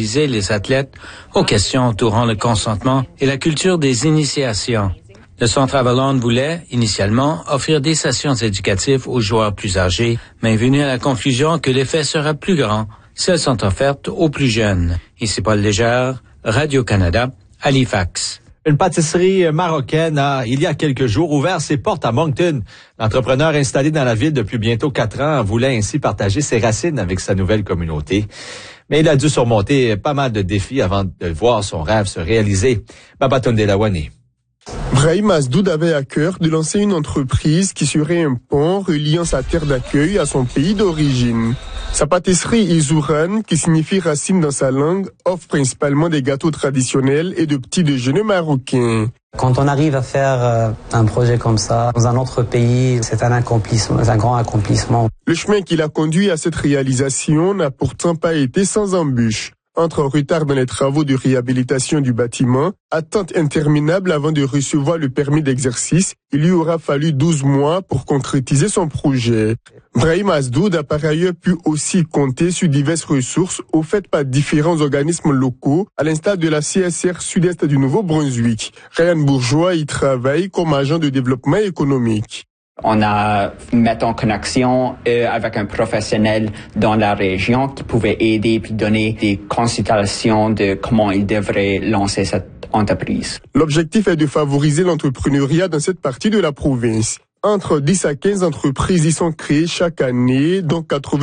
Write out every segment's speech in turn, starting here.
sensibiliser les athlètes aux questions entourant le consentement et la culture des initiations. Le Centre Avalon voulait, initialement, offrir des sessions éducatives aux joueurs plus âgés, mais est venu à la conclusion que l'effet sera plus grand si elles sont offertes aux plus jeunes. Ici Paul Légère, Radio-Canada, Halifax. Une pâtisserie marocaine a, il y a quelques jours, ouvert ses portes à Moncton. L'entrepreneur installé dans la ville depuis bientôt 4 ans voulait ainsi partager ses racines avec sa nouvelle communauté. Mais il a dû surmonter pas mal de défis avant de voir son rêve se réaliser. Babatunde Lawani. Brahim Asdoud avait à cœur de lancer une entreprise qui serait un pont reliant sa terre d'accueil à son pays d'origine. Sa pâtisserie Izouran, qui signifie racine dans sa langue, offre principalement des gâteaux traditionnels et de petits déjeuners marocains. Quand on arrive à faire un projet comme ça dans un autre pays, c'est un accomplissement, c'est un grand accomplissement. Le chemin qui l'a conduit à cette réalisation n'a pourtant pas été sans embûches. Entre retard dans les travaux de réhabilitation du bâtiment, attente interminable avant de recevoir le permis d'exercice, il lui aura fallu 12 mois pour concrétiser son projet. Brahim Asdoud a par ailleurs pu aussi compter sur diverses ressources offertes par différents organismes locaux, à l'instar de la CSR Sud-Est du Nouveau-Brunswick. Ryan Bourgeois y travaille comme agent de développement économique. On a mis en connexion avec un professionnel dans la région qui pouvait aider puis donner des consultations de comment il devrait lancer cette entreprise. L'objectif est de favoriser l'entrepreneuriat dans cette partie de la province. Entre 10 à 15 entreprises y sont créées chaque année, dont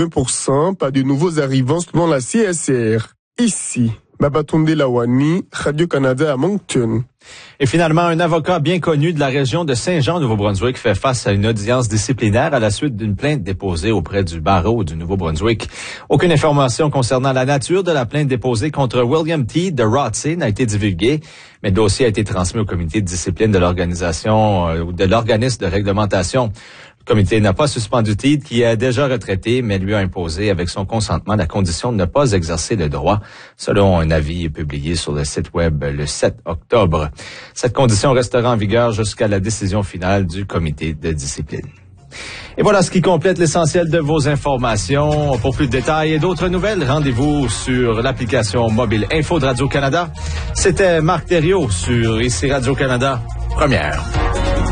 80% par de nouveaux arrivants selon la CSR. Ici, Babatunde Lawani, Radio-Canada à Moncton. Et finalement, un avocat bien connu de la région de Saint-Jean, Nouveau-Brunswick, fait face à une audience disciplinaire à la suite d'une plainte déposée auprès du barreau du Nouveau-Brunswick. Aucune information concernant la nature de la plainte déposée contre William T. de Rotsey n'a été divulguée, mais le dossier a été transmis au comité de discipline de l'organisation ou de l'organisme de réglementation. Le comité n'a pas suspendu Teed, qui est déjà retraité, mais lui a imposé avec son consentement la condition de ne pas exercer le droit, selon un avis publié sur le site web le 7 octobre. Cette condition restera en vigueur jusqu'à la décision finale du comité de discipline. Et voilà ce qui complète l'essentiel de vos informations. Pour plus de détails et d'autres nouvelles, rendez-vous sur l'application mobile Info de Radio-Canada. C'était Marc Thériault sur ici Radio-Canada, première.